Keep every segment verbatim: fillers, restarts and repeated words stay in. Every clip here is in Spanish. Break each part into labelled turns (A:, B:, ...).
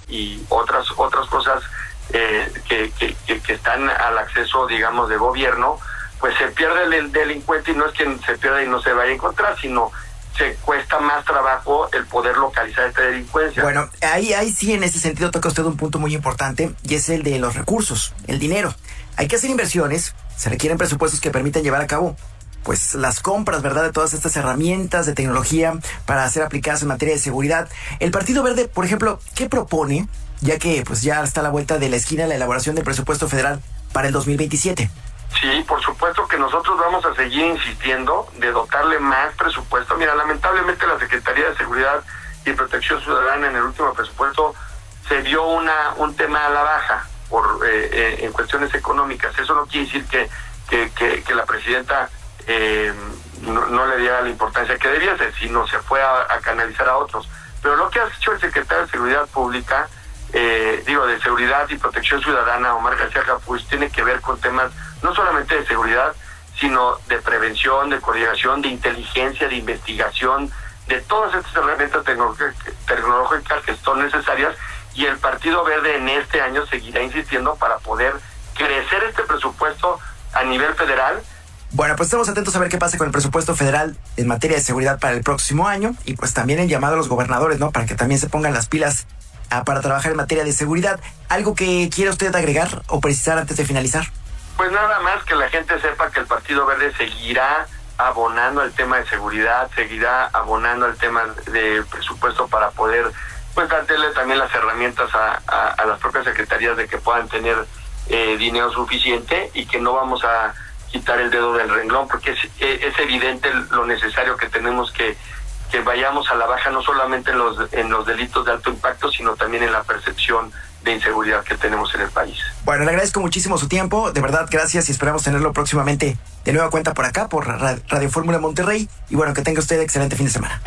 A: y otras otras cosas eh, que, que, que, que están al acceso, digamos, de gobierno, pues se pierde el delincuente, y no es que se pierda y no se vaya a encontrar, sino se cuesta más trabajo el poder localizar esta delincuencia.
B: Bueno, ahí, ahí sí, en ese sentido toca usted un punto muy importante, y es el de los recursos, el dinero. Hay que hacer inversiones, se requieren presupuestos que permitan llevar a cabo pues las compras, ¿verdad?, de todas estas herramientas de tecnología para ser aplicadas en materia de seguridad. El Partido Verde, por ejemplo, ¿qué propone? Ya que pues ya está a la vuelta de la esquina la elaboración del presupuesto federal para el dos mil veintisiete.
A: Sí, por supuesto que nosotros vamos a seguir insistiendo de dotarle más presupuesto. Mira, lamentablemente la Secretaría de Seguridad y Protección Ciudadana en el último presupuesto se vio una un tema a la baja por eh, eh, en cuestiones económicas. Eso no quiere decir que que, que, que la presidenta eh, no, no le diera la importancia que debía ser, sino se fue a, a canalizar a otros. Pero lo que ha hecho el secretario de Seguridad Pública, eh, digo, de Seguridad y Protección Ciudadana, Omar García Capuz, tiene que ver con temas no solamente de seguridad, sino de prevención, de coordinación, de inteligencia, de investigación, de todas estas herramientas tecnológicas que son necesarias, y el Partido Verde en este año seguirá insistiendo para poder crecer este presupuesto a nivel federal.
B: Bueno, pues estamos atentos a ver qué pasa con el presupuesto federal en materia de seguridad para el próximo año, y pues también el llamado a los gobernadores, ¿no?, para que también se pongan las pilas a, para trabajar en materia de seguridad. ¿Algo que quiera usted agregar o precisar antes de finalizar?
A: Pues nada más que la gente sepa que el Partido Verde seguirá abonando al tema de seguridad, seguirá abonando al tema de presupuesto para poder pues darle también las herramientas a, a, a las propias secretarías de que puedan tener eh, dinero suficiente, y que no vamos a quitar el dedo del renglón, porque es, es evidente lo necesario que tenemos que que vayamos a la baja, no solamente en los en los delitos de alto impacto, sino también en la percepción de inseguridad que tenemos en el país.
B: Bueno, le agradezco muchísimo su tiempo, de verdad, gracias, y esperamos tenerlo próximamente de nueva cuenta por acá, por Radio Fórmula Monterrey, y bueno, que tenga usted excelente fin de semana.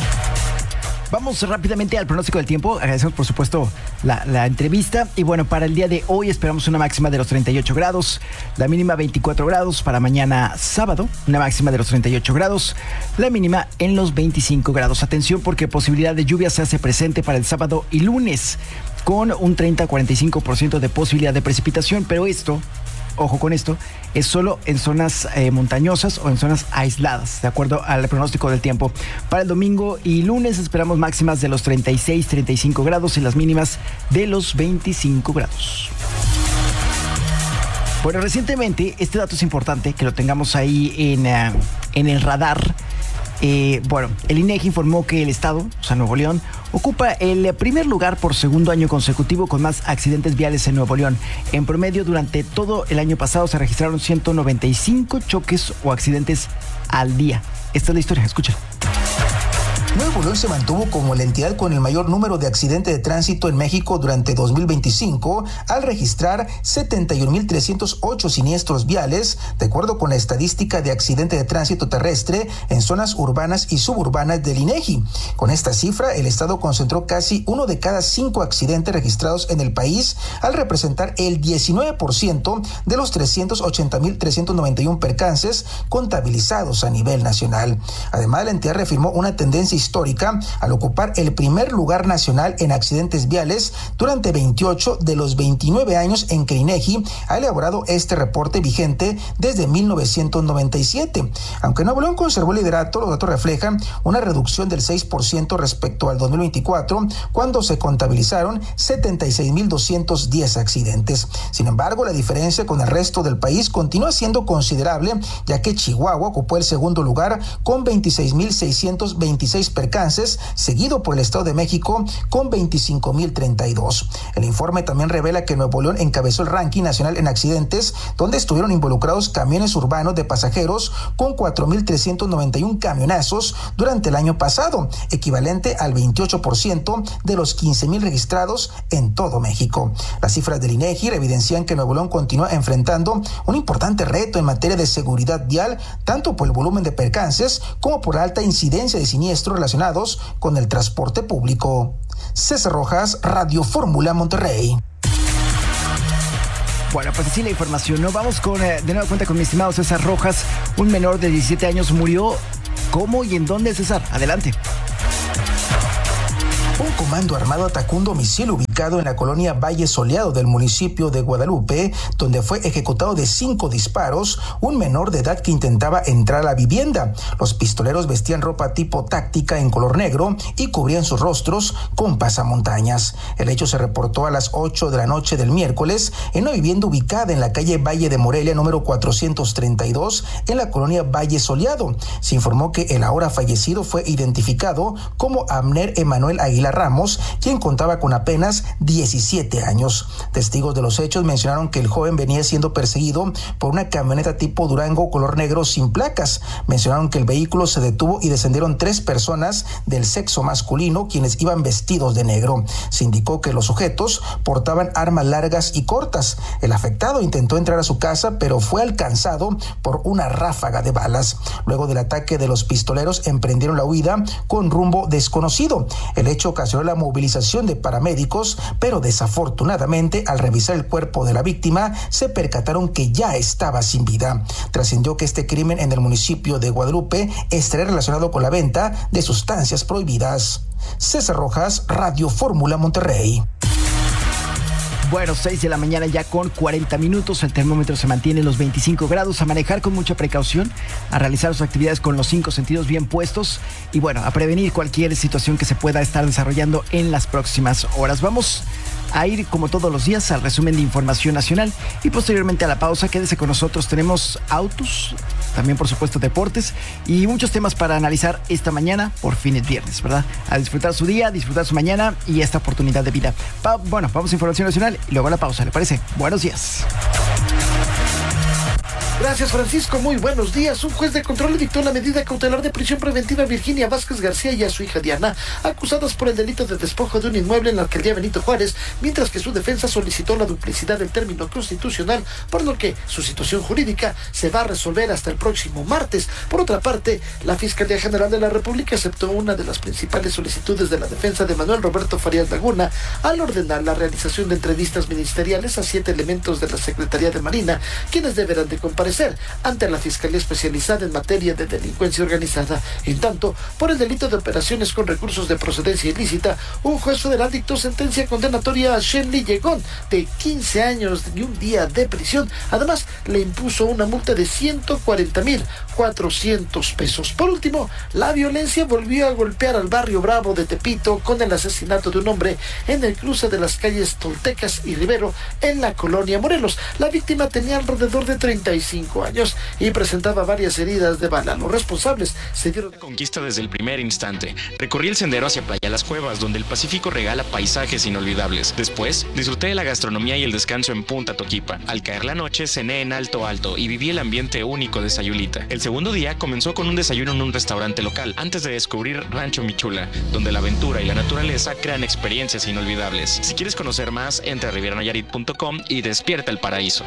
B: Vamos rápidamente al pronóstico del tiempo. Agradecemos, por supuesto, la, la entrevista. Y bueno, para el día de hoy esperamos una máxima de los treinta y ocho grados, la mínima veinticuatro grados. Para mañana sábado, una máxima de los treinta y ocho grados, la mínima en los veinticinco grados. Atención, porque posibilidad de lluvia se hace presente para el sábado y lunes, con un treinta a cuarenta y cinco por ciento de posibilidad de precipitación, pero esto, ojo con esto, es solo en zonas eh, montañosas o en zonas aisladas, de acuerdo al pronóstico del tiempo. Para el domingo y lunes esperamos máximas de los treinta y seis, treinta y cinco grados y las mínimas de los veinticinco grados. Bueno, recientemente, este dato es importante que lo tengamos ahí en, uh, en el radar. Eh, bueno, el INEGI informó que el estado, o sea, Nuevo León, ocupa el primer lugar por segundo año consecutivo con más accidentes viales en Nuevo León. En promedio, durante todo el año pasado se registraron ciento noventa y cinco choques o accidentes al día. Esta es la historia, escúchala.
C: Nuevo León se mantuvo como la entidad con el mayor número de accidentes de tránsito en México durante dos mil veinticinco, al registrar setenta y un mil trescientos ocho siniestros viales, de acuerdo con la estadística de accidente de tránsito terrestre en zonas urbanas y suburbanas del INEGI. Con esta cifra, el estado concentró casi uno de cada cinco accidentes registrados en el país, al representar el diecinueve por ciento de los trescientos ochenta mil trescientos noventa y uno percances contabilizados a nivel nacional. Además, la entidad reafirmó una tendencia histórica histórica al ocupar el primer lugar nacional en accidentes viales durante veintiocho de los veintinueve años en que INEGI ha elaborado este reporte vigente desde mil novecientos noventa y siete. Aunque Nuevo León conservó el liderato, los datos reflejan una reducción del seis por ciento respecto al dos mil veinticuatro, cuando se contabilizaron setenta y seis mil doscientos diez accidentes. Sin embargo, la diferencia con el resto del país continúa siendo considerable, ya que Chihuahua ocupó el segundo lugar con veintiséis mil seiscientos veintiséis percances, seguido por el Estado de México con veinticinco mil treinta y dos. El informe también revela que Nuevo León encabezó el ranking nacional en accidentes, donde estuvieron involucrados camiones urbanos de pasajeros con cuatro mil trescientos noventa y uno camionazos durante el año pasado, equivalente al veintiocho por ciento de los quince mil registrados en todo México. Las cifras del INEGI evidencian que Nuevo León continúa enfrentando un importante reto en materia de seguridad vial, tanto por el volumen de percances como por la alta incidencia de siniestros relacionados con el transporte público. César Rojas, Radio Fórmula Monterrey.
B: Bueno, pues así la información, ¿no? Vamos con, eh, de nueva cuenta con mi estimado César Rojas. Un menor de diecisiete años murió. ¿Cómo y en dónde, César? Adelante.
C: Un comando armado atacó un domicilio ubicado ubicado en la colonia Valle Soleado del municipio de Guadalupe, donde fue ejecutado de cinco disparos un menor de edad que intentaba entrar a la vivienda. Los pistoleros vestían ropa tipo táctica en color negro y cubrían sus rostros con pasamontañas. El hecho se reportó a las ocho de la noche del miércoles en una vivienda ubicada en la calle Valle de Morelia número cuatrocientos treinta y dos en la colonia Valle Soleado. Se informó que el ahora fallecido fue identificado como Abner Emanuel Aguilar Ramos, quien contaba con apenas diecisiete años. Testigos de los hechos mencionaron que el joven venía siendo perseguido por una camioneta tipo Durango color negro sin placas. Mencionaron que el vehículo se detuvo y descendieron tres personas del sexo masculino quienes iban vestidos de negro. Se indicó que los sujetos portaban armas largas y cortas. El afectado intentó entrar a su casa, pero fue alcanzado por una ráfaga de balas. Luego del ataque de los pistoleros, emprendieron la huida con rumbo desconocido. El hecho ocasionó la movilización de paramédicos, pero desafortunadamente, al revisar el cuerpo de la víctima, se percataron que ya estaba sin vida. Trascendió que este crimen en el municipio de Guadalupe estaría relacionado con la venta de sustancias prohibidas. César Rojas, Radio Fórmula Monterrey.
B: Bueno, seis de la mañana ya con cuarenta minutos, el termómetro se mantiene en los veinticinco grados, a manejar con mucha precaución, a realizar sus actividades con los cinco sentidos bien puestos y bueno, a prevenir cualquier situación que se pueda estar desarrollando en las próximas horas. Vamos a ir como todos los días al resumen de información nacional y posteriormente a la pausa. Quédese con nosotros, tenemos autos, también por supuesto deportes y muchos temas para analizar esta mañana. Por fin es viernes, ¿verdad? A disfrutar su día, disfrutar su mañana y esta oportunidad de vida. Pa- bueno, vamos a información nacional y luego a la pausa, ¿le parece? Buenos días.
D: Gracias, Francisco. Muy buenos días. Un juez de control dictó la medida cautelar de prisión preventiva a Virginia Vázquez García y a su hija Diana, acusadas por el delito de despojo de un inmueble en la alcaldía Benito Juárez, mientras que su defensa solicitó la duplicidad del término constitucional, por lo que su situación jurídica se va a resolver hasta el próximo martes. Por otra parte, la Fiscalía General de la República aceptó una de las principales solicitudes de la defensa de Manuel Roberto Farías Laguna al ordenar la realización de entrevistas ministeriales a siete elementos de la Secretaría de Marina, quienes deberán de comparecer ante la Fiscalía Especializada en Materia de Delincuencia Organizada. En tanto, por el delito de operaciones con recursos de procedencia ilícita, un juez federal dictó sentencia condenatoria a Shenli Yegón de quince años y un día de prisión. Además, le impuso una multa de ciento cuarenta mil cuatrocientos pesos. Por último, la violencia volvió a golpear al barrio Bravo de Tepito con el asesinato de un hombre en el cruce de las calles Toltecas y Rivero en la colonia Morelos. La víctima tenía alrededor de treinta y cinco años y presentaba varias heridas de bala. Los responsables se dieron
E: conquista desde el primer instante. Recorrí el sendero hacia Playa Las Cuevas, donde el Pacífico regala paisajes inolvidables. Después, disfruté de la gastronomía y el descanso en Punta Toquipa. Al caer la noche, cené en Alto Alto y viví el ambiente único de Sayulita. El segundo día comenzó con un desayuno en un restaurante local, antes de descubrir Rancho Michula, donde la aventura y la naturaleza crean experiencias inolvidables. Si quieres conocer más, entra a riviera nayarit punto com y despierta el paraíso.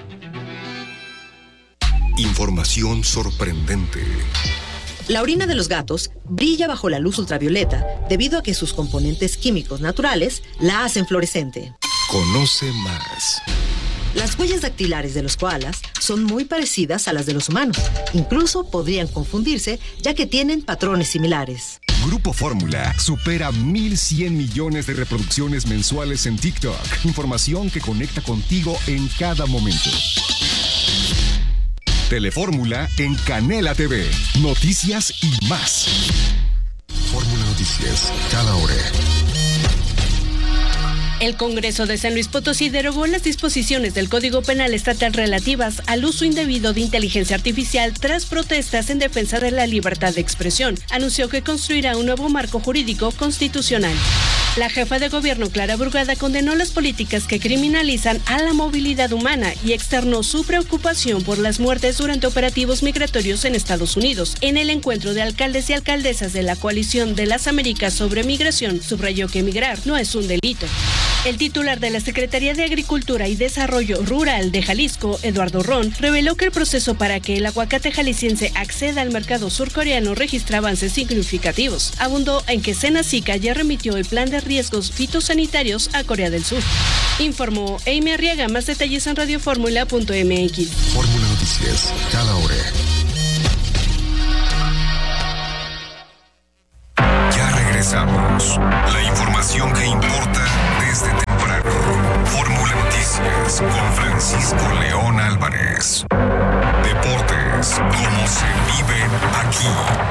F: Información sorprendente.
G: La orina de los gatos brilla bajo la luz ultravioleta debido a que sus componentes químicos naturales la hacen fluorescente.
F: Conoce más.
G: Las huellas dactilares de los koalas son muy parecidas a las de los humanos. Incluso podrían confundirse, ya que tienen patrones similares.
F: Grupo Fórmula supera mil cien millones de reproducciones mensuales en TikTok. Información que conecta contigo en cada momento. Telefórmula en Canela T V. Noticias y más. Fórmula Noticias, cada hora.
H: El Congreso de San Luis Potosí derogó las disposiciones del Código Penal Estatal relativas al uso indebido de inteligencia artificial tras protestas en defensa de la libertad de expresión. Anunció que construirá un nuevo marco jurídico constitucional. La jefa de gobierno, Clara Brugada, condenó las políticas que criminalizan a la movilidad humana y externó su preocupación por las muertes durante operativos migratorios en Estados Unidos. En el encuentro de alcaldes y alcaldesas de la Coalición de las Américas sobre Migración, subrayó que migrar no es un delito. El titular de la Secretaría de Agricultura y Desarrollo Rural de Jalisco, Eduardo Ron, reveló que el proceso para que el aguacate jalisciense acceda al mercado surcoreano registra avances significativos. Abundó en que Senacica ya remitió el plan de riesgos fitosanitarios a Corea del Sur. Informó Amy Arriaga. Más detalles en radioformula punto m x.
F: Fórmula Noticias, cada hora. Ya regresamos. La información que importa desde como se viven aquí.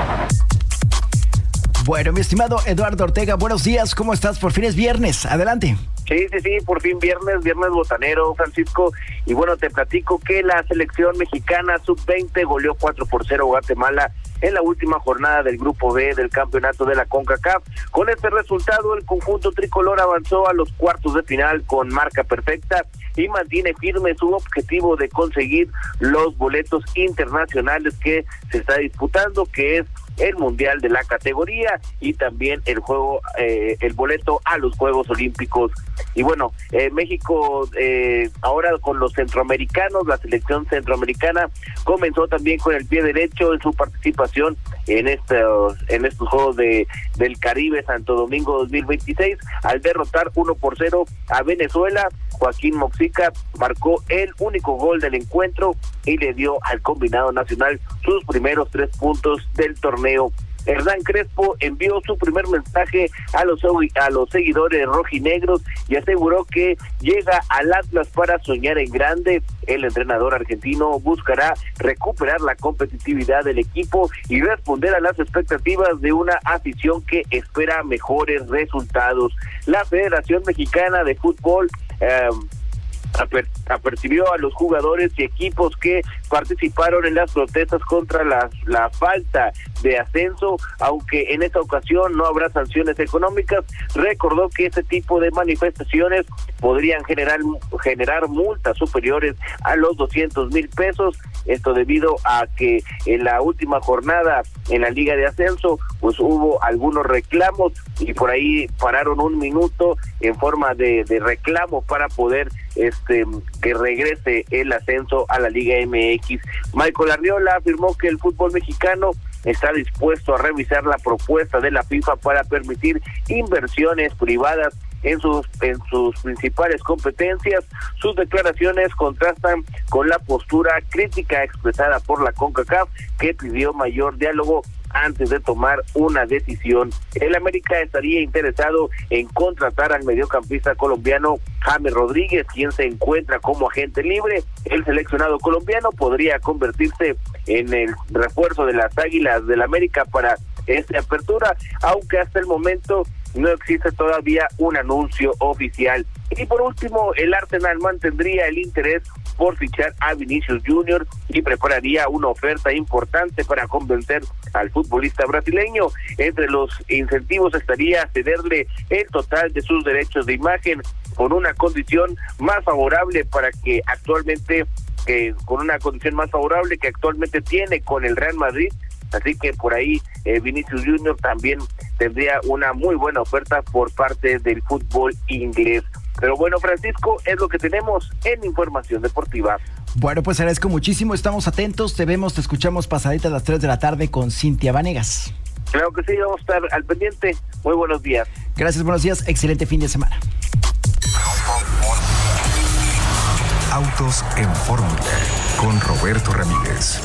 B: Bueno, mi estimado Eduardo Ortega, buenos días, ¿cómo estás? Por fin es viernes, adelante.
I: Sí, sí, sí, por fin viernes, viernes botanero, Francisco. Y bueno, te platico que la selección mexicana sub veinte goleó cuatro por cero a Guatemala en la última jornada del Grupo B del campeonato de la CONCACAF. Con este resultado, el conjunto tricolor avanzó a los cuartos de final con marca perfecta y mantiene firme su objetivo de conseguir los boletos internacionales que se está disputando, que es el mundial de la categoría y también el juego, eh, el boleto a los Juegos Olímpicos. Y bueno, eh, México eh, ahora con los centroamericanos, la selección centroamericana comenzó también con el pie derecho en su participación en estos en estos Juegos de del Caribe Santo Domingo dos mil veintiséis al derrotar uno por cero a Venezuela. Joaquín Moxica marcó el único gol del encuentro y le dio al combinado nacional sus primeros tres puntos del torneo. Hernán Crespo envió su primer mensaje a los a los seguidores rojinegros y aseguró que llega al Atlas para soñar en grande. El entrenador argentino buscará recuperar la competitividad del equipo y responder a las expectativas de una afición que espera mejores resultados. La Federación Mexicana de Fútbol eh, aper, apercibió a los jugadores y equipos que participaron en las protestas contra la, la falta de ascenso, aunque en esta ocasión no habrá sanciones económicas. Recordó que este tipo de manifestaciones podrían generar generar multas superiores a los doscientos mil pesos, esto debido a que en la última jornada en la Liga de Ascenso pues hubo algunos reclamos y por ahí pararon un minuto en forma de, de reclamo para poder este que regrese el ascenso a la Liga M X. Michael Arriola afirmó que el fútbol mexicano está dispuesto a revisar la propuesta de la FIFA para permitir inversiones privadas en sus en sus principales competencias. Sus declaraciones contrastan con la postura crítica expresada por la CONCACAF, que pidió mayor diálogo antes de tomar una decisión. El América estaría interesado en contratar al mediocampista colombiano James Rodríguez, quien se encuentra como agente libre. El seleccionado colombiano podría convertirse en el refuerzo de las Águilas del América para esta apertura, aunque hasta el momento no existe todavía un anuncio oficial. Y por último, el Arsenal mantendría el interés por fichar a Vinicius Junior y prepararía una oferta importante para convencer al futbolista brasileño. Entre los incentivos estaría cederle el total de sus derechos de imagen con una condición más favorable para que actualmente eh, con una condición más favorable que actualmente tiene con el Real Madrid. Así que por ahí eh, Vinicius Junior también tendría una muy buena oferta por parte del fútbol inglés. Pero bueno, Francisco, es lo que tenemos en Información Deportiva.
B: Bueno, pues agradezco muchísimo, estamos atentos, te vemos, te escuchamos pasadita a las tres de la tarde con Cintia Vanegas.
I: Claro que sí, vamos a estar al pendiente. Muy buenos días.
B: Gracias, buenos días, excelente fin de semana.
F: Autos en Fórmula con Roberto Ramírez.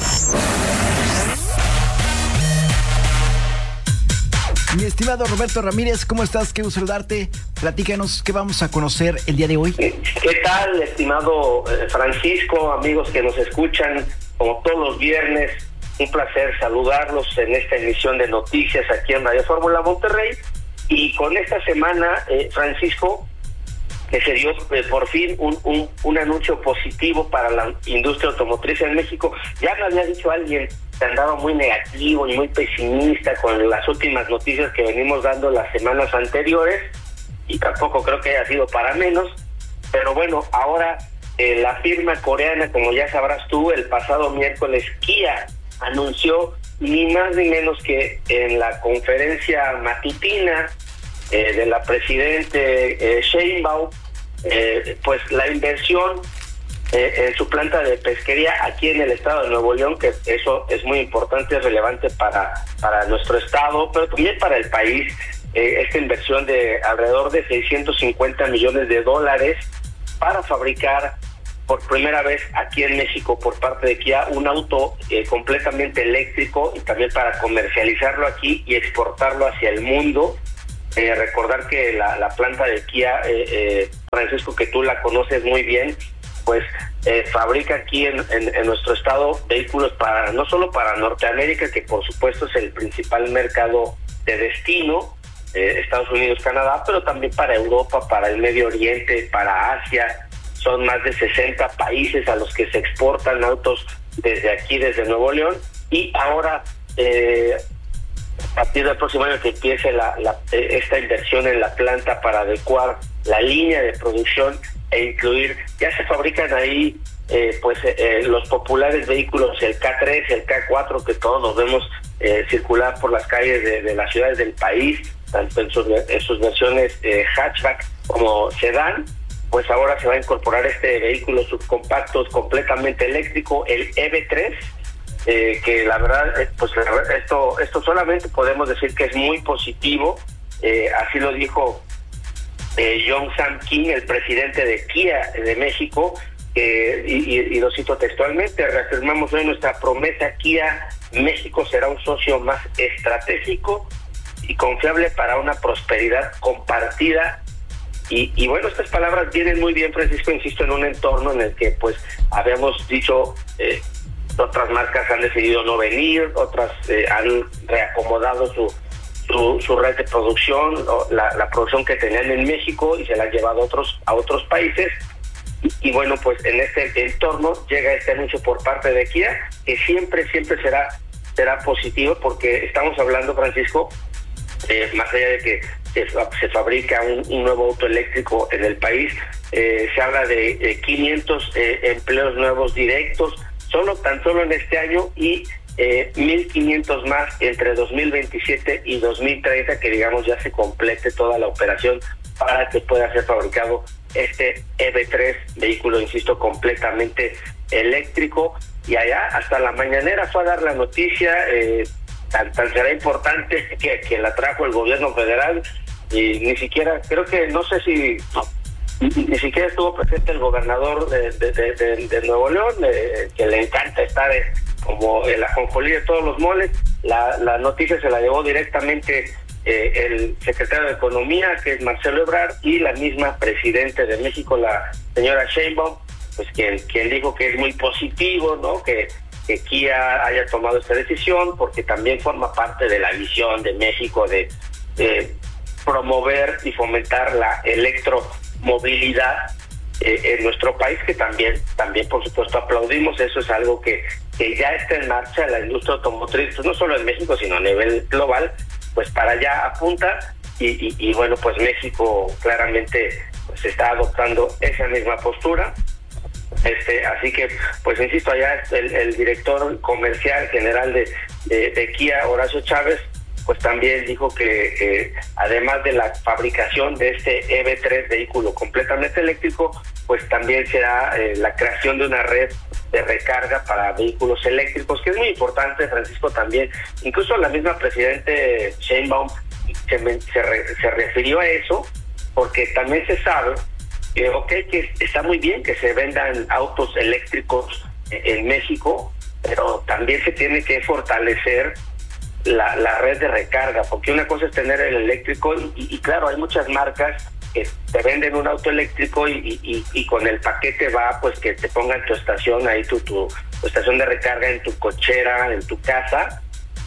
B: Mi estimado Roberto Ramírez, ¿cómo estás? Qué gusto saludarte. Platícanos qué vamos a conocer el día de hoy.
J: ¿Qué tal, estimado Francisco, amigos que nos escuchan como todos los viernes? Un placer saludarlos en esta emisión de noticias aquí en Radio Fórmula Monterrey. Y con esta semana, eh, Francisco, que se dio eh, por fin un, un, un anuncio positivo para la industria automotriz en México. Ya me había dicho alguien que andaba muy negativo y muy pesimista con las últimas noticias que venimos dando las semanas anteriores, y tampoco creo que haya sido para menos, pero bueno, ahora eh, la firma coreana, como ya sabrás tú, el pasado miércoles Kia anunció ni más ni menos que en la conferencia matutina eh, de la presidente eh, Sheinbaum, eh, pues la inversión Eh, en su planta de pesquería aquí en el estado de Nuevo León, que eso es muy importante, es relevante para, para nuestro estado, pero también para el país. Eh, esta inversión de alrededor de seiscientos cincuenta millones de dólares para fabricar por primera vez aquí en México por parte de Kia un auto eh, completamente eléctrico, y también para comercializarlo aquí y exportarlo hacia el mundo. Eh, recordar que la, la planta de Kia, eh, eh, Francisco, que tú la conoces muy bien, pues eh, fabrica aquí en, en, en nuestro estado vehículos para no solo para Norteamérica, que por supuesto es el principal mercado de destino, eh, Estados Unidos, Canadá, pero también para Europa, para el Medio Oriente, para Asia. Son más de sesenta países a los que se exportan autos desde aquí, desde Nuevo León, y ahora eh, a partir del próximo año que empiece la, la, esta inversión en la planta para adecuar la línea de producción e incluir, ya se fabrican ahí eh, pues eh, los populares vehículos, el K tres, el K cuatro, que todos nos vemos eh, circular por las calles de, de las ciudades del país, tanto en sus, en sus versiones eh, hatchback como sedán. Pues ahora se va a incorporar este vehículo subcompacto completamente eléctrico, el E V tres, eh, que la verdad, eh, pues la verdad, esto esto solamente podemos decir que es muy positivo. Eh, así lo dijo eh, John Sam King, el presidente de Kia de México, eh, y, y, y lo cito textualmente: reafirmamos hoy nuestra promesa, Kia México será un socio más estratégico y confiable para una prosperidad compartida. Y, y bueno, estas palabras vienen muy bien, Francisco, insisto, en un entorno en el que pues habíamos dicho, eh, otras marcas han decidido no venir, otras eh, han reacomodado su, su su red de producción, la, la producción que tenían en México, y se la han llevado a otros, a otros países. Y, y bueno, pues en este entorno llega este anuncio por parte de Kia, que siempre, siempre será, será positivo, porque estamos hablando, Francisco, eh, más allá de que Se, se fabrica un, un nuevo auto eléctrico en el país, eh, se habla de eh, quinientos eh, empleos nuevos directos, solo tan solo en este año, y eh, mil quinientos más entre dos mil veintisiete y dos mil treinta, que digamos ya se complete toda la operación para que pueda ser fabricado este E V tres, vehículo, insisto, completamente eléctrico. Y allá hasta la mañanera fue a dar la noticia, eh, Tan, tan será importante que, que la trajo el gobierno federal, y ni siquiera, creo que, no sé si, ni siquiera estuvo presente el gobernador de, de, de, de, de Nuevo León, eh, que le encanta estar eh, como el ajonjolí de todos los moles. La, la noticia se la llevó directamente eh, el secretario de Economía, que es Marcelo Ebrard, y la misma presidente de México, la señora Sheinbaum, pues quien, quien dijo que es muy positivo, ¿no?, que que Kia haya tomado esta decisión, porque también forma parte de la visión de México de, de promover y fomentar la electromovilidad eh, en nuestro país, que también, también por supuesto aplaudimos. Eso es algo que, que ya está en marcha. La industria automotriz, pues no solo en México, sino a nivel global, pues para allá apunta, y, y, y bueno, pues México claramente pues está adoptando esa misma postura. Este, así que, pues insisto, allá el, el director comercial general de, de, de Kia, Horacio Chávez, pues también dijo que eh, además de la fabricación de este E V tres, vehículo completamente eléctrico, pues también será eh, la creación de una red de recarga para vehículos eléctricos, que es muy importante, Francisco, también. Incluso la misma presidente Sheinbaum se, se, re, se refirió a eso, porque también se sabe que, ok, que está muy bien que se vendan autos eléctricos en México, pero también se tiene que fortalecer la, la red de recarga, porque una cosa es tener el eléctrico y, y, y claro, hay muchas marcas que te venden un auto eléctrico y, y, y con el paquete va pues que te pongan tu estación ahí, tu, tu, tu estación de recarga en tu cochera, en tu casa.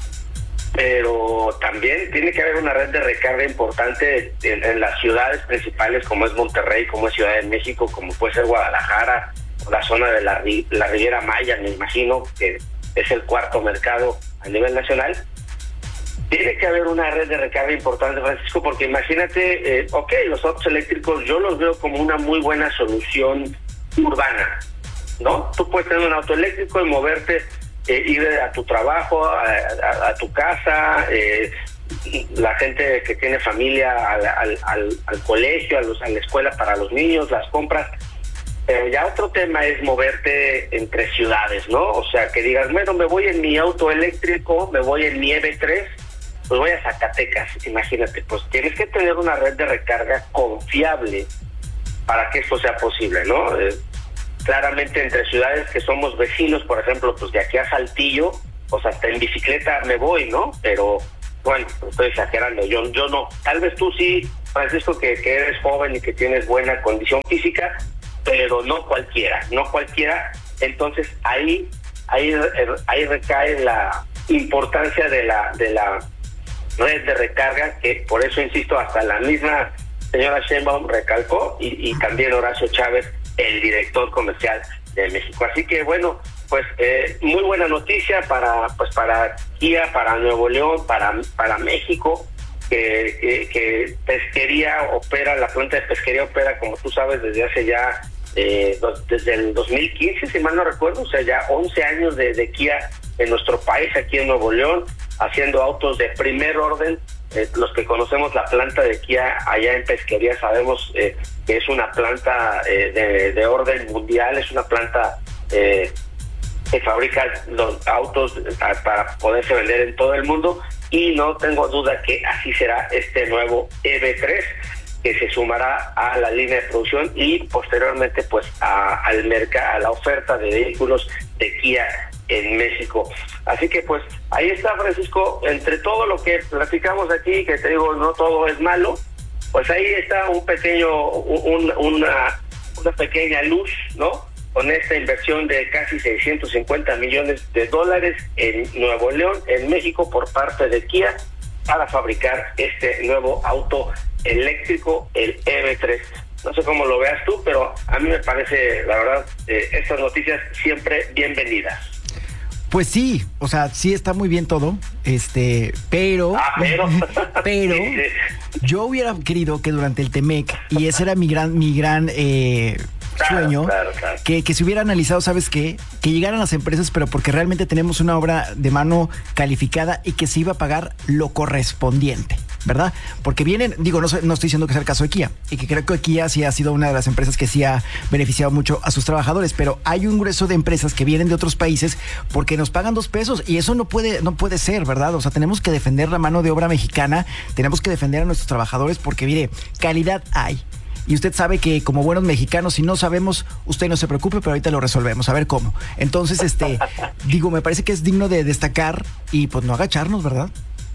J: Pero también tiene que haber una red de recarga importante en, en las ciudades principales, como es Monterrey, como es Ciudad de México, como puede ser Guadalajara, o la zona de la, la Riviera Maya, me imagino que es el cuarto mercado a nivel nacional. Tiene que haber una red de recarga importante, Francisco, porque imagínate, eh, ok, los autos eléctricos yo los veo como una muy buena solución urbana, ¿no? Tú puedes tener un auto eléctrico y moverte, Eh, ir a tu trabajo, a, a, a tu casa, eh, la gente que tiene familia al, al, al, al colegio, a, los, a la escuela para los niños, las compras. Pero ya otro tema es moverte entre ciudades, ¿no? O sea, que digas, bueno, me voy en mi auto eléctrico, me voy en mi E V tres, pues voy a Zacatecas, imagínate, pues tienes que tener una red de recarga confiable para que esto sea posible, ¿no? Eh, Claramente entre ciudades que somos vecinos, por ejemplo, pues de aquí a Saltillo, pues hasta en bicicleta me voy, ¿no? Pero bueno, estoy exagerando, yo yo no. Tal vez tú sí, Francisco, que, que eres joven y que tienes buena condición física, pero no cualquiera, no cualquiera. Entonces ahí, ahí, ahí recae la importancia de la, de la red de recarga, que por eso insisto, hasta la misma señora Sheinbaum recalcó, y, y también Horacio Chávez, el director comercial de México. Así que bueno, pues eh, muy buena noticia para pues para Kia, para Nuevo León, para para México, que, que, que pesquería opera, la planta de pesquería opera, como tú sabes, desde hace ya eh, dos, desde el dos mil quince, si mal no recuerdo, o sea, ya once años de, de Kia en nuestro país, aquí en Nuevo León, haciendo autos de primer orden. Eh, los que conocemos la planta de Kia allá en Pesquería sabemos eh, que es una planta eh, de, de orden mundial, es una planta eh, que fabrica los autos para poderse vender en todo el mundo, y no tengo duda que así será este nuevo E V tres, que se sumará a la línea de producción y posteriormente pues a, al mercado, a la oferta de vehículos de Kia en México. Así que pues ahí está, Francisco, entre todo lo que platicamos aquí, que te digo, no todo es malo, pues ahí está un pequeño, un, una, una pequeña luz, ¿no? Con esta inversión de casi seiscientos cincuenta millones de dólares en Nuevo León, en México, por parte de Kia, para fabricar este nuevo auto eléctrico, el E V tres. No sé cómo lo veas tú, pero a mí me parece, la verdad, eh, estas noticias siempre bienvenidas.
B: Pues sí, o sea, sí está muy bien todo, este, pero,
J: ah, pero,
B: pero
J: sí, sí.
B: yo hubiera querido que durante el Temec, y ese era mi gran, mi gran eh,
J: claro,
B: sueño,
J: claro, claro.
B: Que, que se hubiera analizado, ¿sabes qué? Que llegaran las empresas, pero porque realmente tenemos una obra de mano calificada y que se iba a pagar lo correspondiente, ¿verdad? Porque vienen, digo, no, no estoy diciendo que sea el caso de Kia, y que creo que Kia sí ha sido una de las empresas que sí ha beneficiado mucho a sus trabajadores, pero hay un grueso de empresas que vienen de otros países porque nos pagan dos pesos, y eso no puede, no puede ser, ¿verdad? O sea, tenemos que defender la mano de obra mexicana, tenemos que defender a nuestros trabajadores, porque mire, calidad hay. Y usted sabe que como buenos mexicanos, si no sabemos, usted no se preocupe, pero ahorita lo resolvemos, a ver cómo. Entonces, este, digo, me parece que es digno de destacar y pues no agacharnos, ¿verdad?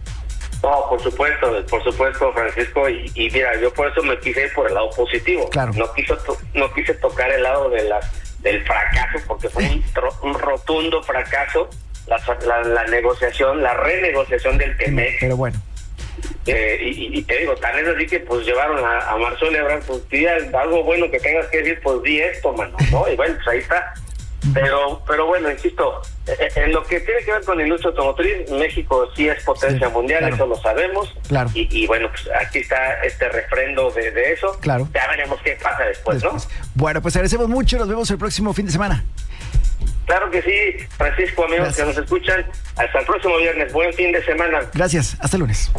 J: No, por supuesto, por supuesto, Francisco, y, y mira, yo por eso me quise ir por el lado positivo.
B: Claro.
J: No quiso to, no quise tocar el lado de la, del fracaso, porque fue un, un rotundo fracaso la, la, la negociación, la renegociación del Temec.
B: Pero bueno.
J: Eh, y, y te digo, tal vez así que pues llevaron a, a Marcelo Ebrard, pues si algo bueno que tengas que decir, pues di esto, mano, ¿no? Y bueno, pues ahí está. Pero pero bueno, insisto, en lo que tiene que ver con la industria automotriz, México sí es potencia sí, mundial, claro. Eso lo sabemos.
B: Claro.
J: Y, y bueno, pues aquí está este refrendo de, de eso.
B: Claro.
J: Ya veremos qué pasa después, después, ¿no?
B: Bueno, pues agradecemos mucho, nos vemos el próximo fin de semana.
J: Claro que sí, Francisco, amigos Gracias. Que nos escuchan, hasta el próximo viernes, buen fin de semana.
B: Gracias, hasta el lunes.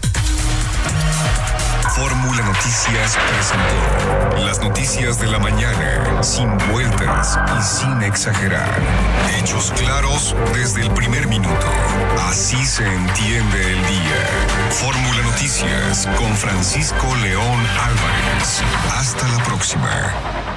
F: Fórmula Noticias presentó las noticias de la mañana, sin vueltas y sin exagerar. Hechos claros desde el primer minuto. Así se entiende el día. Fórmula Noticias con Francisco León Álvarez. Hasta la próxima.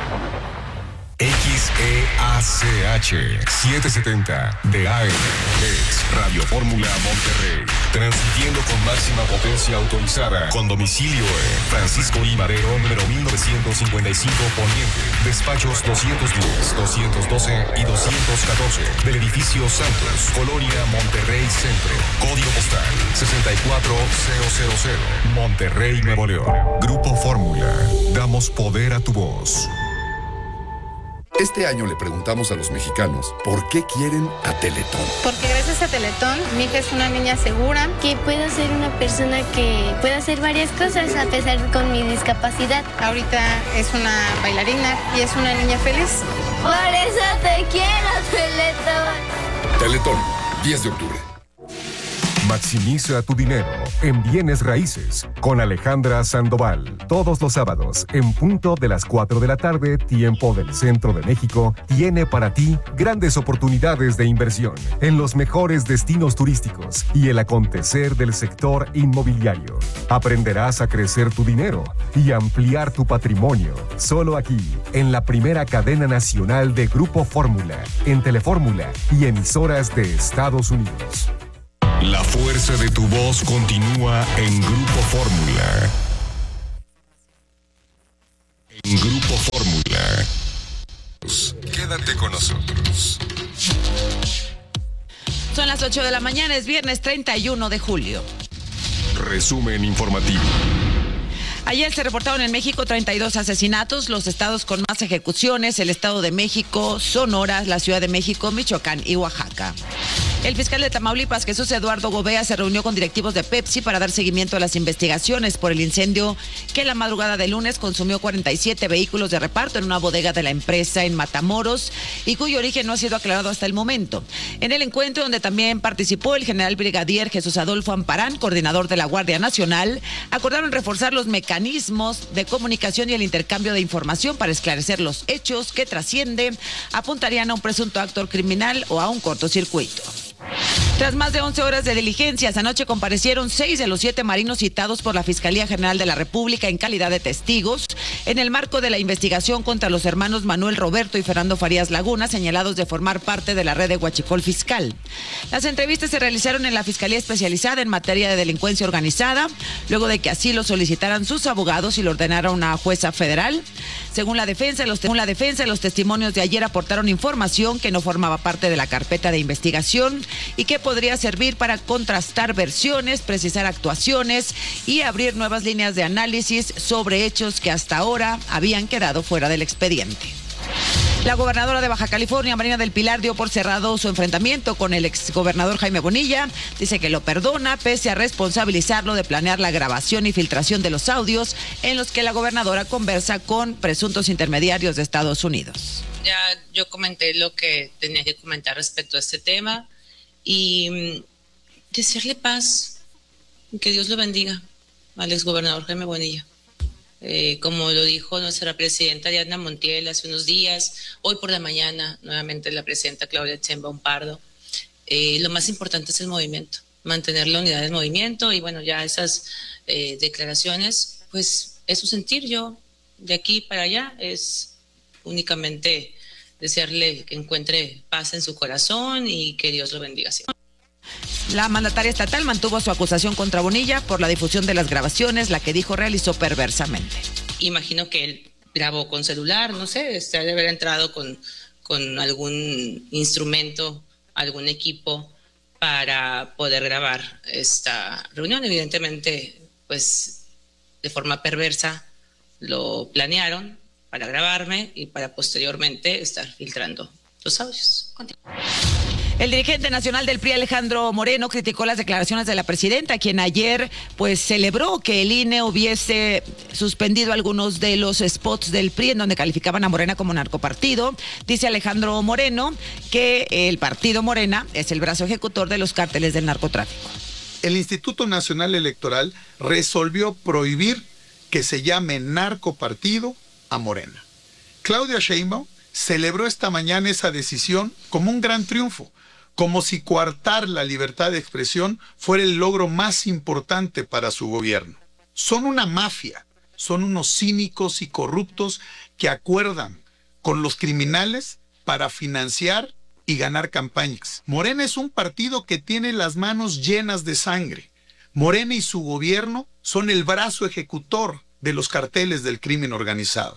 F: X E A C H setecientos setenta de A M es Radio Fórmula Monterrey, transmitiendo con máxima potencia autorizada, con domicilio en Francisco I. Madero, número mil novecientos cincuenta y cinco Poniente, despachos doscientos diez, doscientos doce y doscientos catorce, del edificio Santos, Colonia Monterrey Centro, código postal sesenta y cuatro mil, Monterrey, Nuevo León. Grupo Fórmula, damos poder a tu voz.
K: Este año le preguntamos a los mexicanos por qué quieren a Teletón.
L: Porque gracias a Teletón, mi hija es una niña segura.
M: Que puedo ser una persona que pueda hacer varias cosas a pesar con mi discapacidad.
L: Ahorita es una bailarina y es una niña feliz.
M: Por eso te quiero, Teletón.
K: Teletón, diez de octubre.
F: Maximiza tu dinero en bienes raíces con Alejandra Sandoval. Todos los sábados, en punto de las cuatro de la tarde, tiempo del centro de México, tiene para ti grandes oportunidades de inversión en los mejores destinos turísticos y el acontecer del sector inmobiliario. Aprenderás a crecer tu dinero y ampliar tu patrimonio. Solo aquí, en la primera cadena nacional de Grupo Fórmula, en Telefórmula y emisoras de Estados Unidos. La fuerza de tu voz continúa en Grupo Fórmula. En Grupo Fórmula. Continuamos. Quédate con nosotros.
N: Son las ocho de la mañana, es viernes treinta y uno de julio.
F: Resumen informativo.
N: Ayer se reportaron en México treinta y dos asesinatos, los estados con más ejecuciones, el Estado de México, Sonora, la Ciudad de México, Michoacán y Oaxaca. El fiscal de Tamaulipas, Jesús Eduardo Gobea, se reunió con directivos de Pepsi para dar seguimiento a las investigaciones por el incendio que la madrugada de lunes consumió cuarenta y siete vehículos de reparto en una bodega de la empresa en Matamoros y cuyo origen no ha sido aclarado hasta el momento. En el encuentro, donde también participó el general brigadier Jesús Adolfo Amparán, coordinador de la Guardia Nacional, acordaron reforzar los mecanismos de comunicación y el intercambio de información para esclarecer los hechos que trascienden, apuntarían a un presunto acto criminal o a un cortocircuito. Tras más de once horas de diligencias, anoche comparecieron seis de los siete marinos citados por la Fiscalía General de la República en calidad de testigos en el marco de la investigación contra los hermanos Manuel Roberto y Fernando Farías Laguna, señalados de formar parte de la red de huachicol fiscal. Las entrevistas se realizaron en la Fiscalía Especializada en Materia de Delincuencia Organizada, luego de que así lo solicitaran sus abogados y lo ordenara una jueza federal. Según la defensa, los, según la defensa, los testimonios de ayer aportaron información que no formaba parte de la carpeta de investigación y que podría servir para contrastar versiones, precisar actuaciones y abrir nuevas líneas de análisis sobre hechos que hasta ahora habían quedado fuera del expediente. La gobernadora de Baja California, Marina del Pilar, dio por cerrado su enfrentamiento con el exgobernador Jaime Bonilla. Dice que lo perdona, pese a responsabilizarlo de planear la grabación y filtración de los audios en los que la gobernadora conversa con presuntos intermediarios de Estados Unidos.
O: Ya yo comenté lo que tenía que comentar respecto a este tema y desearle paz, que Dios lo bendiga al exgobernador Jaime Bonilla. Eh, como lo dijo nuestra presidenta Diana Montiel hace unos días, hoy por la mañana nuevamente la presidenta Claudia Sheinbaum Pardo, eh, lo más importante es el movimiento, mantener la unidad del movimiento y bueno, ya esas eh, declaraciones, pues es su sentir. Yo de aquí para allá es únicamente desearle que encuentre paz en su corazón y que Dios lo bendiga siempre.
N: La mandataria estatal mantuvo su acusación contra Bonilla por la difusión de las grabaciones, la que dijo realizó perversamente.
O: Imagino que él grabó con celular, no sé, este, debe haber entrado con, con algún instrumento, algún equipo para poder grabar esta reunión. Evidentemente, pues de forma perversa lo planearon para grabarme y para posteriormente estar filtrando los audios. Continúa.
N: El dirigente nacional del P R I, Alejandro Moreno, criticó las declaraciones de la presidenta, quien ayer pues celebró que el I N E hubiese suspendido algunos de los spots del P R I en donde calificaban a Morena como narcopartido. Dice Alejandro Moreno que el partido Morena es el brazo ejecutor de los cárteles del narcotráfico.
P: El Instituto Nacional Electoral resolvió prohibir que se llame narcopartido a Morena. Claudia Sheinbaum celebró esta mañana esa decisión como un gran triunfo, como si coartar la libertad de expresión fuera el logro más importante para su gobierno. Son una mafia, son unos cínicos y corruptos que acuerdan con los criminales para financiar y ganar campañas. Morena es un partido que tiene las manos llenas de sangre. Morena y su gobierno son el brazo ejecutor de los carteles del crimen organizado.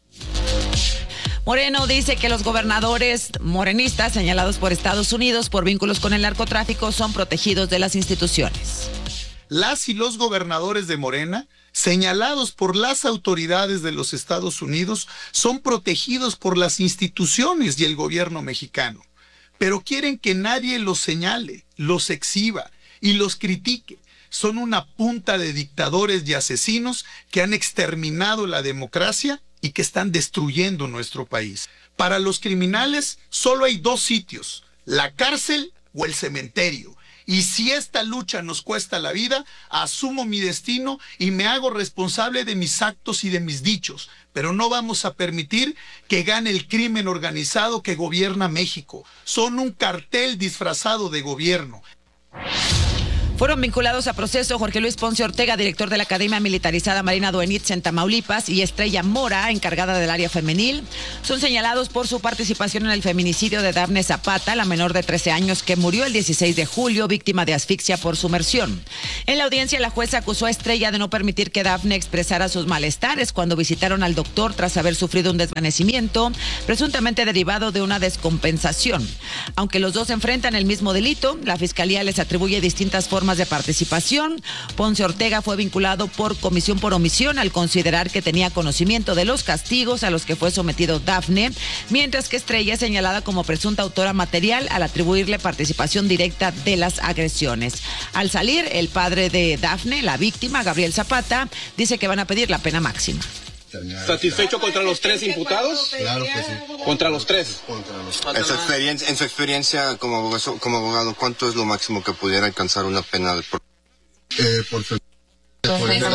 N: Moreno dice que los gobernadores morenistas señalados por Estados Unidos por vínculos con el narcotráfico son protegidos de las instituciones.
P: Las y los gobernadores de Morena, señalados por las autoridades de los Estados Unidos, son protegidos por las instituciones y el gobierno mexicano. Pero quieren que nadie los señale, los exhiba y los critique. Son una punta de dictadores y asesinos que han exterminado la democracia y que están destruyendo nuestro país. Para los criminales solo hay dos sitios, la cárcel o el cementerio. Y si esta lucha nos cuesta la vida, asumo mi destino y me hago responsable de mis actos y de mis dichos. Pero no vamos a permitir que gane el crimen organizado que gobierna México. Son un cartel disfrazado de gobierno.
N: Fueron vinculados a proceso Jorge Luis Ponce Ortega, director de la Academia Militarizada Marina Duenitz en Tamaulipas, y Estrella Mora, encargada del área femenil. Son señalados por su participación en el feminicidio de Dafne Zapata, la menor de trece años que murió el dieciséis de julio, víctima de asfixia por sumersión. En la audiencia, la jueza acusó a Estrella de no permitir que Dafne expresara sus malestares cuando visitaron al doctor tras haber sufrido un desvanecimiento, presuntamente derivado de una descompensación. Aunque los dos enfrentan el mismo delito, la Fiscalía les atribuye distintas formas de participación. Ponce Ortega fue vinculado por comisión por omisión al considerar que tenía conocimiento de los castigos a los que fue sometido Dafne, mientras que Estrella es señalada como presunta autora material al atribuirle participación directa de las agresiones. Al salir, el padre de Dafne, la víctima, Gabriel Zapata, dice que van a pedir la pena máxima.
Q: ¿Satisfecho contra los tres imputados?
R: Claro que sí.
Q: ¿Contra los tres?
R: Contra los tres. En su experiencia, en su experiencia como abogado, como abogado, ¿cuánto es lo máximo que pudiera alcanzar una pena de por, eh, por fe-
S: De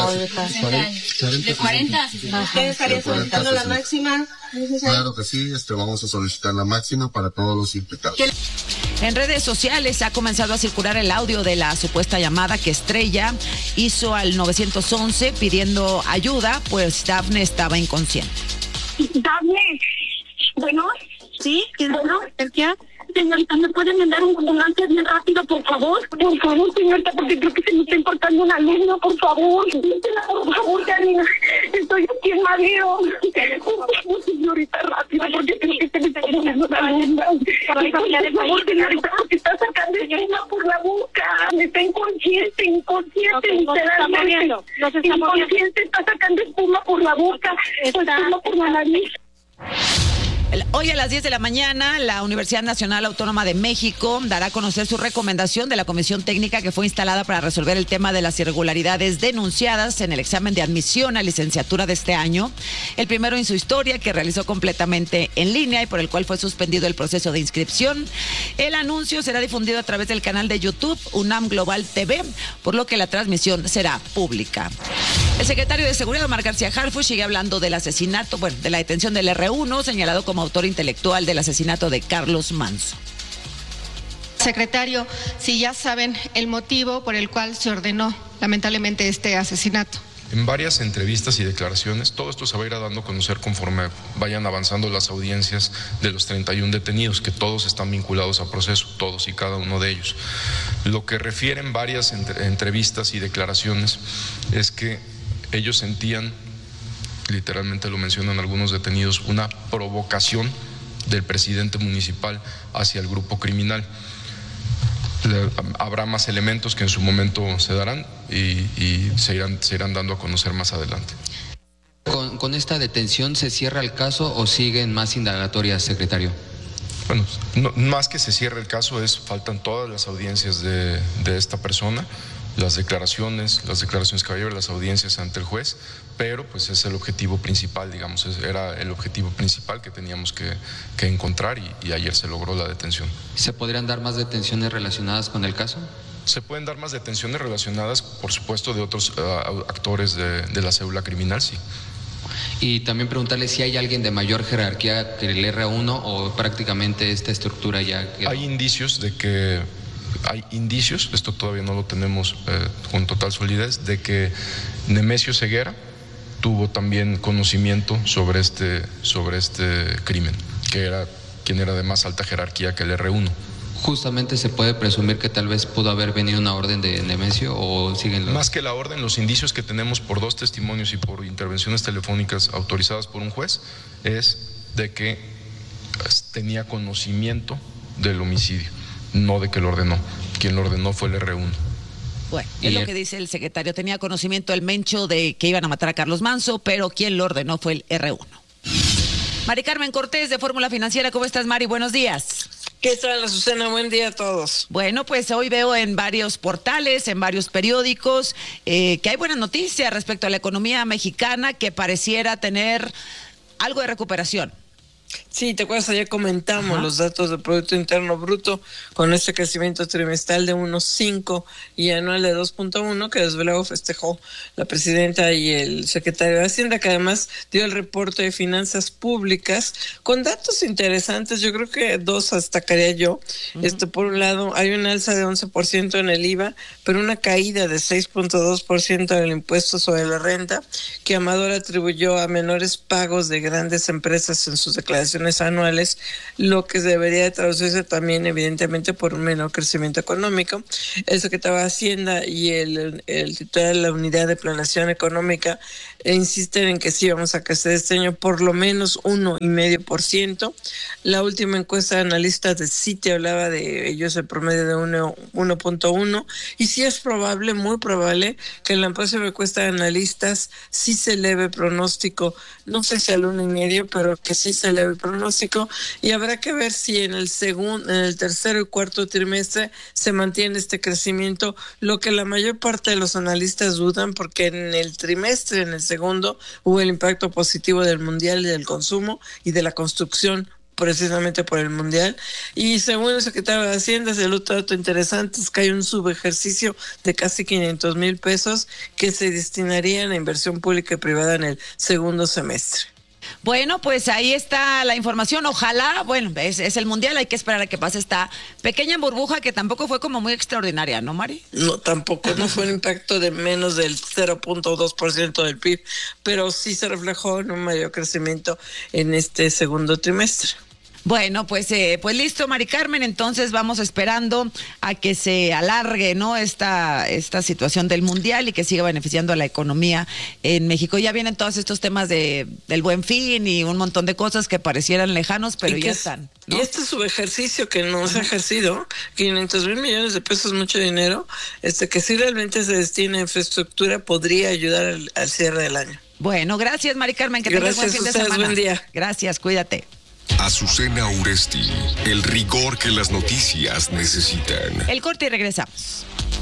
S: cuarenta a sesenta. ¿Usted estaría solicitando la máxima?
R: Claro que sí, este, vamos a solicitar la máxima para todos los imputados.
N: En redes sociales ha comenzado a circular el audio de la supuesta llamada que Estrella hizo al nueve once pidiendo ayuda, pues Dafne estaba inconsciente.
T: Dafne, bueno, ¿sí? Bueno, ¿qué? Señorita, ¿me pueden mandar un ambulancia bien rápido, por favor? Por favor, señorita, porque creo que se me está importando un alumno, por favor. Por favor, Karina, estoy aquí en Madero. Por favor, señorita, rápido, porque creo que se me está importando un alumno. Por favor, señorita, porque está sacando espuma por la boca. Está inconsciente, inconsciente, literalmente. Inconsciente, está sacando espuma por la boca, espuma por la nariz.
N: Hoy a las diez de la mañana, la Universidad Nacional Autónoma de México dará a conocer su recomendación de la comisión técnica que fue instalada para resolver el tema de las irregularidades denunciadas en el examen de admisión a licenciatura de este año. El primero en su historia, que realizó completamente en línea y por el cual fue suspendido el proceso de inscripción. El anuncio será difundido a través del canal de YouTube UNAM Global T V, por lo que la transmisión será pública. El secretario de Seguridad, Omar García Harfuch, sigue hablando del asesinato, bueno, de la detención del erre uno, señalado como autor intelectual del asesinato de Carlos Manzo.
U: Secretario, si ya saben el motivo por el cual se ordenó lamentablemente este asesinato.
V: En varias entrevistas y declaraciones, todo esto se va a ir dando a conocer conforme vayan avanzando las audiencias de los treinta y uno detenidos, que todos están vinculados a proceso, todos y cada uno de ellos. Lo que refieren varias entre, entrevistas y declaraciones es que ellos sentían, literalmente lo mencionan algunos detenidos, una provocación del presidente municipal hacia el grupo criminal. Habrá más elementos que en su momento se darán y, y se, irán, se irán dando a conocer más adelante.
W: ¿Con, con esta detención se cierra el caso o siguen más indagatorias, secretario?
V: Bueno, no, más que se cierre el caso, es faltan todas las audiencias de, de esta persona, las declaraciones, las declaraciones que va a llevar, las audiencias ante el juez, pero pues es el objetivo principal, digamos, era el objetivo principal que teníamos que, que encontrar y, y ayer se logró la detención.
W: ¿Se podrían dar más detenciones relacionadas con el caso?
V: Se pueden dar más detenciones relacionadas, por supuesto, de otros uh, actores de, de la célula criminal, sí.
W: Y también preguntarle si hay alguien de mayor jerarquía que el erre uno o prácticamente esta estructura ya quedó.
V: Hay indicios de que, hay indicios, esto todavía no lo tenemos eh, con total solidez, de que Nemesio Ceguera tuvo también conocimiento sobre este, sobre este crimen, que era quien era de más alta jerarquía que el erre uno.
W: Justamente se puede presumir que tal vez pudo haber venido una orden de Nemesio o siguen los...
V: Más que la orden, los indicios que tenemos por dos testimonios y por intervenciones telefónicas autorizadas por un juez es de que tenía conocimiento del homicidio, no de que lo ordenó. Quien lo ordenó fue el erre uno.
N: Bueno, es lo que dice el secretario. Tenía conocimiento el Mencho de que iban a matar a Carlos Manzo, pero quien lo ordenó fue el erre uno. Mari Carmen Cortés de Fórmula Financiera. ¿Cómo estás, Mari? Buenos días.
X: ¿Qué tal, Azucena? Buen día a todos.
N: Bueno, pues hoy veo en varios portales, en varios periódicos, eh, que hay buenas noticias respecto a la economía mexicana que pareciera tener algo de recuperación.
X: Sí, te acuerdas, ayer comentamos
B: Ajá.
X: los datos del Producto Interno Bruto con este crecimiento trimestral de uno punto cinco y anual de dos punto uno que desde luego festejó la presidenta y el secretario de Hacienda, que además dio el reporte de finanzas públicas con datos interesantes. Yo creo que dos destacaría yo. Uh-huh. Este, por un lado, hay una alza de once por ciento en el I V A, pero una caída de seis punto dos por ciento en el impuesto sobre la renta, que Amador atribuyó a menores pagos de grandes empresas en sus declaraciones anuales, lo que debería de traducirse también evidentemente por un menor crecimiento económico. El secretario de Hacienda y el, el titular de la Unidad de Planeación Económica insisten en que sí vamos a crecer este año por lo menos uno y medio por ciento. La última encuesta de analistas de Citi hablaba de ellos el promedio de uno punto uno, y sí es probable, muy probable, que en la próxima encuesta de analistas sí se eleve pronóstico, no sé si al uno y medio, pero que sí se eleve pronóstico, y habrá que ver si en el segundo, en el tercero y cuarto trimestre se mantiene este crecimiento, lo que la mayor parte de los analistas dudan, porque en el trimestre, en el segundo, hubo el impacto positivo del mundial y del consumo y de la construcción, precisamente por el mundial. Y según el secretario de Hacienda, el otro dato interesante es que hay un subejercicio de casi quinientos mil pesos que se destinarían a inversión pública y privada en el segundo semestre.
N: Bueno, pues ahí está la información. Ojalá, bueno, es, es el mundial, hay que esperar a que pase esta pequeña burbuja que tampoco fue como muy extraordinaria, ¿no, Mari?
X: No, tampoco, no fue un impacto de menos del cero punto dos por ciento del P I B, pero sí se reflejó en un mayor crecimiento en este segundo trimestre.
N: Bueno, pues eh, pues listo, Mari Carmen, entonces vamos esperando a que se alargue, ¿no? Esta, esta situación del mundial y que siga beneficiando a la economía en México. Ya vienen todos estos temas de del Buen Fin y un montón de cosas que parecieran lejanos, pero ya están, ¿no?
X: Y este subejercicio que no se ha ejercido, quinientos mil millones de pesos, mucho dinero, este que si realmente se destina a infraestructura podría ayudar al, al cierre del año.
N: Bueno, gracias, Mari Carmen, que tengas buen fin de semana.
X: Buen día.
N: Gracias, cuídate.
F: Azucena Uresti, el rigor que las noticias necesitan.
N: El corte y regresamos.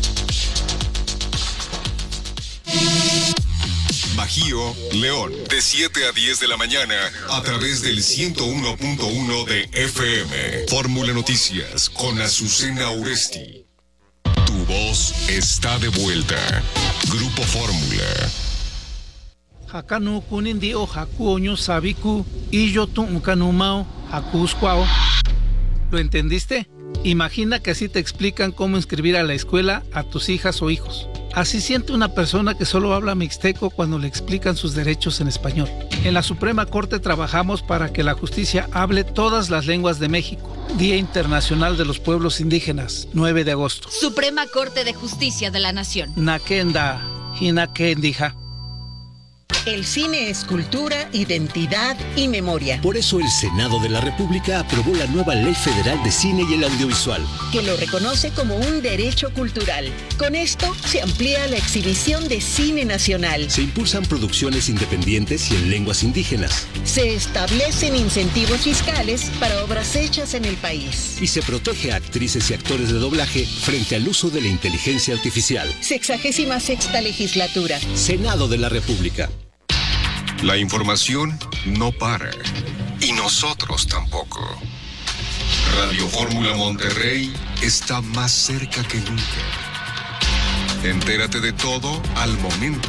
F: Bajío, León, de siete a diez de la mañana, a través del ciento uno punto uno de F M. Fórmula Noticias, con Azucena Uresti. Tu voz está de vuelta. Grupo Fórmula.
A: Hakanu kunindi o hakuoño sabiku y yo tu ukanumao hakusquao. ¿Lo entendiste? Imagina que así te explican cómo inscribir a la escuela a tus hijas o hijos. Así siente una persona que solo habla mixteco cuando le explican sus derechos en español. En la Suprema Corte trabajamos para que la justicia hable todas las lenguas de México. Día Internacional de los Pueblos Indígenas, nueve de agosto.
C: Suprema Corte de Justicia de la Nación.
A: Nakenda, hinakendija.
D: El cine es cultura, identidad y memoria.
E: Por eso el Senado de la República aprobó la nueva Ley Federal de Cine y el Audiovisual,
D: que lo reconoce como un derecho cultural. Con esto se amplía la exhibición de cine nacional.
E: Se impulsan producciones independientes y en lenguas indígenas.
D: Se establecen incentivos fiscales para obras hechas en el país.
E: Y se protege a actrices y actores de doblaje frente al uso de la inteligencia artificial.
D: Sexagésima sexta legislatura.
E: Senado de la República.
F: La información no para. Y nosotros tampoco. Radio Fórmula Monterrey está más cerca que nunca. Entérate de todo al momento.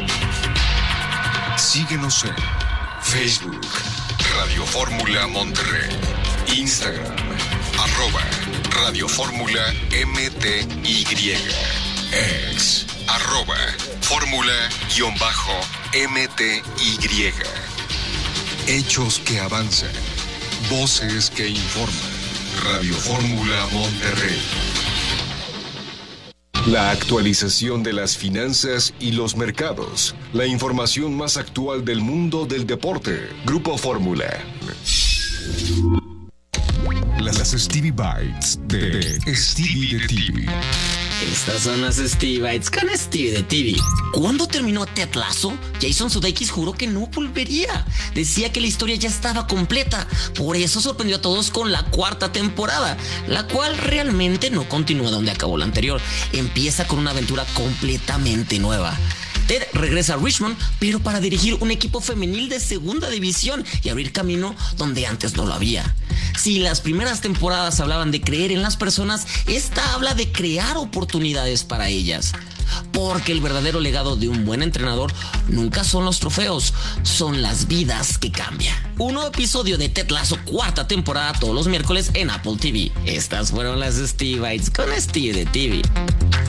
F: Síguenos en Facebook, Radio Fórmula Monterrey, Instagram, arroba Radio Fórmula M T Y, ex, arroba Fórmula-M T Y. Hechos que avanzan, voces que informan. Radio Fórmula Monterrey. La actualización de las finanzas y los mercados. La información más actual del mundo del deporte. Grupo Fórmula. Las Stevie Bites de Stevie de T V.
Y: Estas son las Stevie Bites con Stevie de T V. ¿Cuándo terminó Ted Lasso? Jason Sudeikis juró que no volvería. Decía que la historia ya estaba completa. Por eso sorprendió a todos con la cuarta temporada, la cual realmente no continúa donde acabó la anterior. Empieza con una aventura completamente nueva. Ted regresa a Richmond, pero para dirigir un equipo femenil de segunda división y abrir camino donde antes no lo había. Si las primeras temporadas hablaban de creer en las personas, esta habla de crear oportunidades para ellas. Porque el verdadero legado de un buen entrenador nunca son los trofeos, son las vidas que cambian. Un nuevo episodio de Ted Lasso, cuarta temporada, todos los miércoles en Apple T V. Estas fueron las Steve Bites con Steve de T V.